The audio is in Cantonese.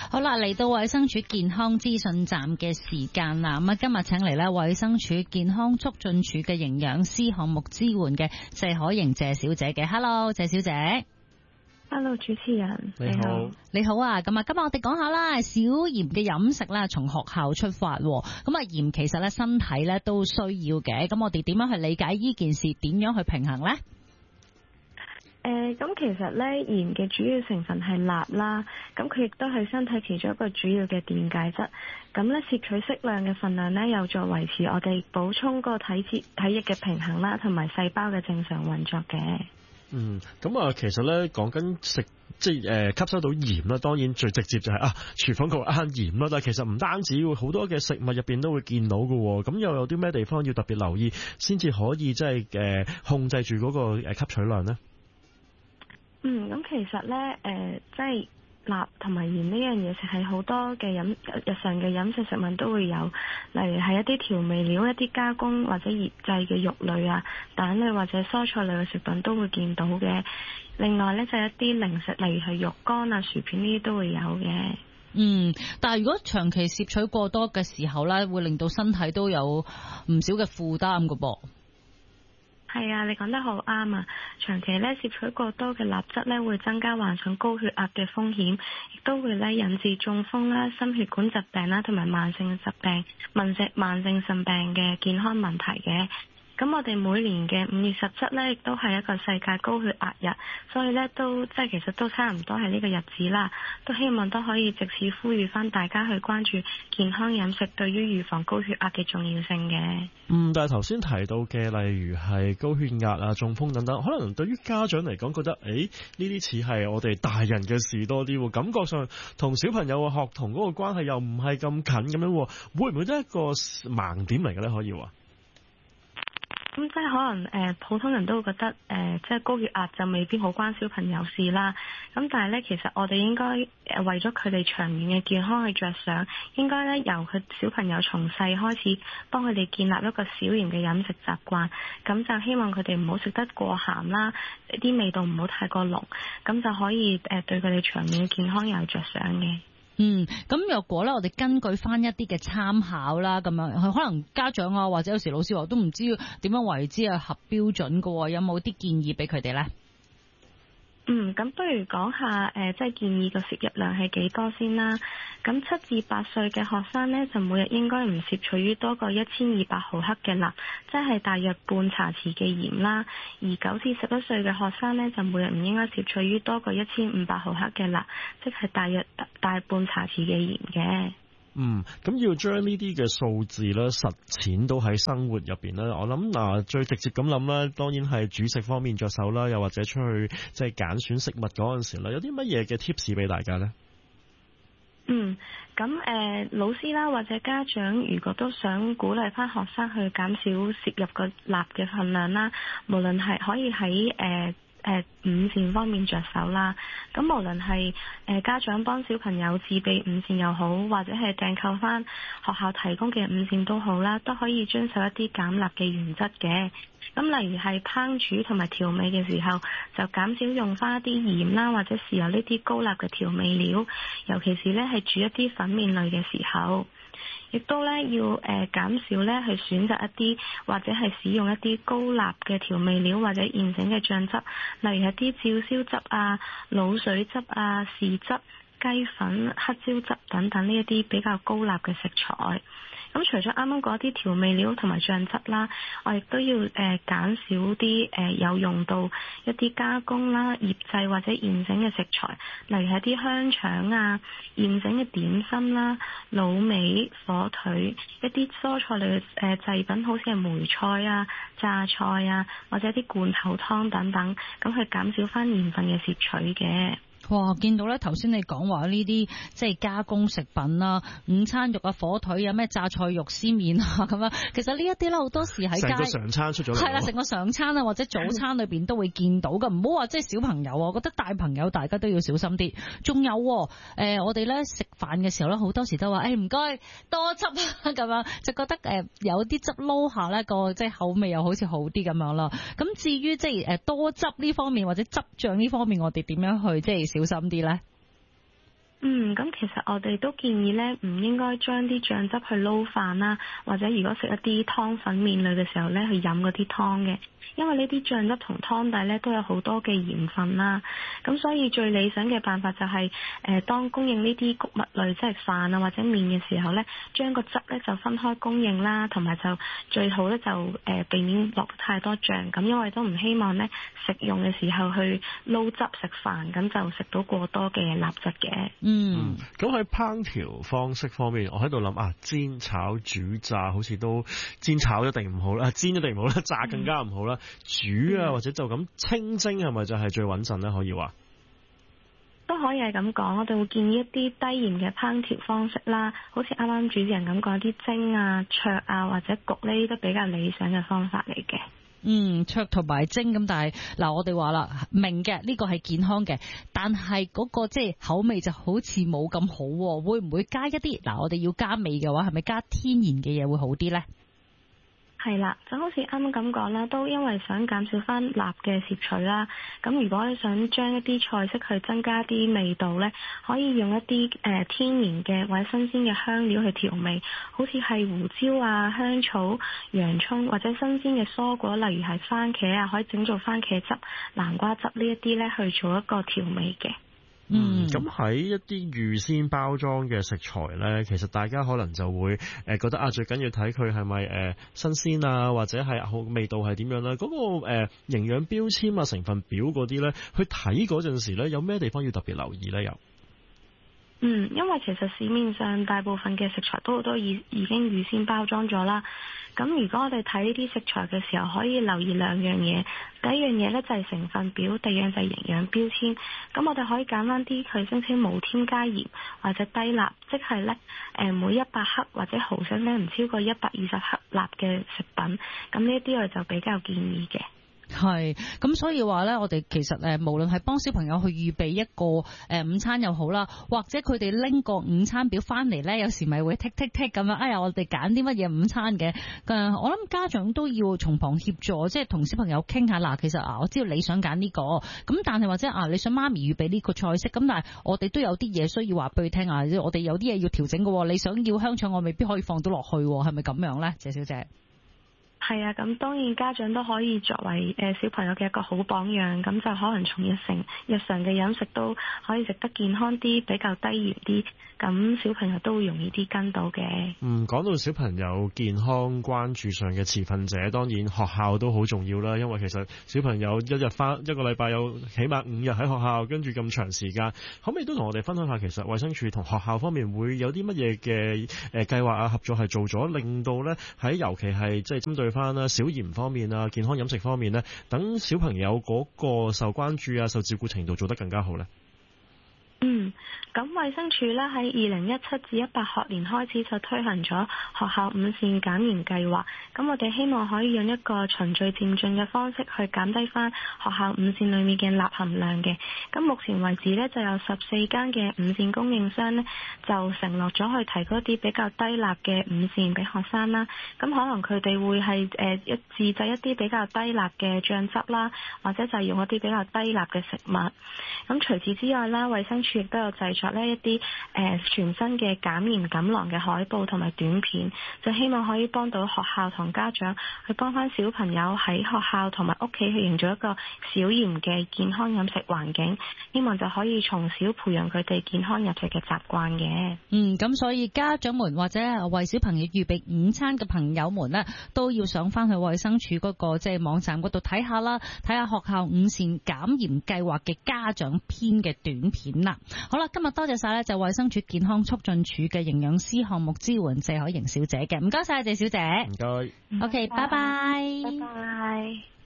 好啦，嚟到衛生署健康資訊站嘅時間啦。咁啊，今日請嚟咧衛生署健康促進處嘅營養師項目支援嘅謝可盈謝小姐嘅。Hello， 謝小姐。 Hello， 主持人， 你好。 你好啊。咁啊，今日我哋講下啦，少鹽嘅飲食啦，從學校出發。咁啊，鹽其實咧身體咧都需要嘅。咁我哋點樣去理解呢件事？點樣去平衡咧？ 咁其實咧鹽嘅主要成分係鈉啦，咁佢亦都係身體其中一個主要嘅電解質。咁咧攝取適量嘅份量咧，有助維持我哋補充個體液嘅平衡啦，同埋細胞嘅正常運作嘅。 咁啊，其實咧講緊食即係吸收到鹽啦，當然最直接就係廚房嗰個慳鹽啦。但係其實唔單止，好多嘅食物入邊都會見到嘅。咁又有啲咩地方要特別留意，先至可以即係控制住嗰個吸取量呢？ 咁其實咧，即係鈉同埋鹽呢樣嘢，係好多嘅日常嘅飲食食物都會有，例如係一啲調味料、一啲加工或者醃製嘅肉類啊、蛋類或者蔬菜類嘅食品都會見到嘅。另外咧就係一啲零食，例如係肉乾啊、薯片呢啲都會有嘅。 但係如果長期攝取過多嘅時候咧，會令到身體都有唔少嘅負擔㗎噃。 係啊，你講得好啱啊！長期咧攝取過多嘅鈉質咧，會增加患上高血壓嘅風險，亦都會咧引致中風啦、心血管疾病啦，同埋慢性疾病、慢性腎病嘅健康問題嘅。咁我哋每年嘅5月17咧，亦都係一個世界高血壓日，所以咧都即係其實都差唔多係呢個日子啦。都希望都可以藉此呼籲翻大家去關注健康飲食對於預防高血壓嘅重要性嘅。 但係頭先提到嘅，例如係高血壓啊、中風等等，可能對於家長嚟講覺得，呢啲似係我哋大人嘅事多啲喎，感覺上同小朋友嘅學童嗰個關係又唔係咁近咁樣，會唔會都係一個盲點嚟嘅咧？可以話？ 咁即係可能普通人都會覺得即係高血壓就未必好關小朋友事啦。咁但係咧，其實我哋應該為咗佢哋長遠嘅健康去着想，應該咧由佢小朋友從細開始幫佢哋建立一個少鹽嘅飲食習慣。咁就希望佢哋唔好食得過鹹啦，啲味道唔好太過濃，咁就可以對佢哋長遠嘅健康有着想嘅。 咁若果咧，我哋根據翻一啲嘅參考啦，咁樣可能家長啊，或者有時老師話都唔知點樣為之合標準㗎，有冇啲建議俾佢哋咧？ 咁不如講下即係建議個攝入量係幾多先啦。咁7至8歲嘅學生呢，就每日應該唔攝取於多過1200毫克嘅鈉，即係大約半茶匙嘅鹽啦。而9至11歲嘅學生呢，就每日唔應該攝取於多過1500毫克嘅鈉，即係大約大半茶匙嘅鹽嘅。 咁要將呢啲嘅數字咧實踐到喺生活入邊咧，我諗最直接咁諗啦，當然係煮食方面着手啦，又或者出去即係揀選食物嗰陣時啦，有啲乜嘢嘅 tips 俾大家咧？ 咁老師啦或者家長如果都想鼓勵翻學生去減少攝入個鈉嘅份量啦，無論係可以喺午膳方面着手啦。咁無論係家長幫小朋友自備午膳又好，或者係訂購翻學校提供嘅午膳都好啦，都可以遵守一啲減鈉嘅原則嘅。咁例如係烹煮同埋調味嘅時候，就減少用翻一啲鹽啦或者豉油呢啲高鈉嘅調味料，尤其是咧係煮一啲粉麵類嘅時候。亦都咧要減少咧去選擇一啲或者係使用一啲高鈉嘅調味料或者現成嘅醬汁，例如一啲照燒汁啊、滷水汁啊、豉汁、雞粉、黑椒汁等等呢一啲比較高鈉嘅食材。咁除咗啱啱嗰啲調味料同埋醬汁啦，我亦都要減少啲有用到一啲加工啦、醃製或者現整嘅食材，例如係啲香腸啊、現整嘅點心啦、滷味、火腿、一啲蔬菜類嘅製品，好似係梅菜啊、榨菜啊，或者啲罐頭湯等等，咁去減少翻鹽分嘅攝取嘅。 哇！見到咧，頭先你講話呢啲即係加工食品啦，午餐肉啊、火腿啊、咩榨菜肉絲麵啊咁樣，其實呢一啲咧好多時喺街成個常餐出咗嚟， 係啦，成個常餐啊或者早餐裏邊都會見到嘅。唔好話即係小朋友，我覺得大朋友大家都要小心啲。仲有我哋咧食飯嘅時候咧，好多時都話唔該多汁啊咁樣，就覺得有啲汁撈下咧個即係口味又好似好啲咁樣啦。咁至於即係多汁呢方面或者汁醬呢方面，我哋點樣去即係小心啲咧？ 咁其實我哋都建議呢，唔應該將啲醬汁去撈飯啦，或者如果食一啲湯粉麵類嘅時候呢，去飲嗰啲湯嘅，因為呢啲醬汁同湯底呢都有好多嘅鹽分啦。咁所以最理想嘅辦法就係當供應呢啲穀物類即係飯啊或者麵嘅時候呢，將個汁呢就分開供應啦，同埋就最好呢就避免落太多醬，咁因為都唔希望呢食用嘅時候去撈汁食飯，咁就食到過多嘅鈉質嘅。 咁喺烹調方式方面，我喺度諗煎、炒、煮、炸，好似都煎炒一定唔好啦，煎一定唔好啦，炸更加唔好啦。煮或者就咁清蒸係咪就係最穩陣咧？可以話都可以係咁講，我哋會建議一啲低鹽嘅烹調方式啦，好似啱啱主持人咁講，啲蒸啊、灼啊或者焗呢啲都比較理想嘅方法嚟嘅。 灼同埋蒸咁，但係嗱，我哋話啦，明嘅呢個係健康嘅，但係嗰個即係口味就好似冇咁好，會唔會加一啲？嗱，我哋要加味嘅話，係咪加天然嘅嘢會好啲呢？ 係啦，就好似啱啱咁講啦，都因為想減少翻鈉嘅攝取啦。咁如果你想將一啲菜式去增加啲味道呢，可以用一啲天然嘅或者新鮮嘅香料去調味，好似係胡椒啊、香草、洋葱或者新鮮嘅蔬果，例如係番茄啊，可以整做番茄汁、南瓜汁呢一啲呢去做一個調味嘅。 咁喺一啲預先包裝嘅食材咧，其實大家可能就會覺得最緊要睇佢係咪新鮮啊，或者係好味道係點樣啦。嗰個營養標籤啊、成分表嗰啲咧，去睇嗰陣時咧，有咩地方要特別留意咧？又因為其實市面上大部分嘅食材都已經預先包裝咗啦。咁如果我哋睇呢啲食材嘅時候，可以留意兩樣嘢。第一樣嘢呢就係成分表，第二樣就係營養標籤。咁我哋可以揀翻啲佢聲稱無添加鹽或者低鈉，即係呢每100克或者毫升呢唔超過120克鈉嘅食品。咁呢一啲我哋就比較建議嘅。 係，咁所以話咧，我哋其實無論係幫小朋友去預備一個午餐又好啦，或者佢哋拎個午餐表翻嚟咧，有時咪會剔剔剔咁樣。哎呀，我哋揀啲乜嘢午餐嘅？我諗家長都要從旁協助，即係同小朋友傾下嗱。其實我知道你想揀呢個，咁但係或者你想媽咪預備呢個菜式，咁但係我哋都有啲嘢需要話俾佢聽啊。我哋有啲嘢要調整嘅，你想要香腸，我未必可以放到落去，係咪咁樣咧，謝小姐？ 係啊，咁當然家長都可以作為小朋友嘅一個好榜樣，咁就可能從日常嘅飲食都可以食得健康啲，比較低鹽啲，咁小朋友都會容易啲跟到嘅。 講到小朋友健康關注上嘅持份者，當然學校都好重要啦，因為其實小朋友一日返一個禮拜有起碼5日喺學校，跟住咁長時間，可唔可以都同我哋分享下，其實衛生署同學校方面會有啲乜嘢嘅計劃啊、合作係做咗，令到咧喺尤其係即係針對翻啦小鹽方面啊、健康飲食方面咧，等小朋友嗰個受關注啊、受照顧程度做得更加好咧？ 咁衛生署呢喺2017至18學年開始就推行咗學校5善減鹽計劃，咁我哋希望可以用一個循序漸進嘅方式去減低翻學校5善裏面嘅鈉含量嘅。咁目前為止呢，就有14間嘅5善供應商呢，就承諾咗去提供一啲比較低鈉嘅5善俾學生啦。咁可能佢哋會係自製一啲比較低鈉嘅醬汁啦，或者就係用一啲比較低鈉嘅食物。咁除此之外啦，衛生署亦都有製作呢一啲全新嘅減鹽錦囊嘅海報同埋短片，就希望可以幫到學校同家長去幫翻小朋友喺學校同埋屋企去營造一個少鹽嘅健康飲食環境，希望就可以從小培養佢哋健康飲食嘅習慣嘅。 咁所以家長們或者為小朋友預備午餐嘅朋友們呢，都要上翻去衛生署嗰個即係網站嗰度睇下啦，睇下學校5善減鹽計劃嘅家長篇嘅短片啦。好啦，今日多謝晒咧，就衛生署健康促進處嘅營養師項目支援謝海瑩小姐嘅，唔該晒謝小姐。 唔該。 OK，拜拜。 拜拜。